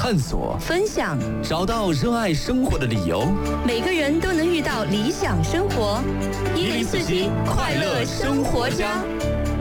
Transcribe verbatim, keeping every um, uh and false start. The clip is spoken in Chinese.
探索、 分享， 找到热爱生活的理由。 每个人都能遇到理想生活。一零四七快乐生活家。